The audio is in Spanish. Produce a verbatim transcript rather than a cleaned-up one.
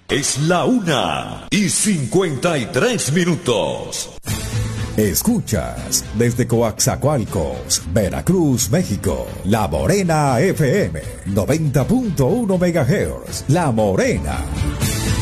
Es la una y cincuenta y tres minutos. Escuchas desde Coaxacualcos, Veracruz, México, La Morena F M, noventa punto uno megahertz. La Morena.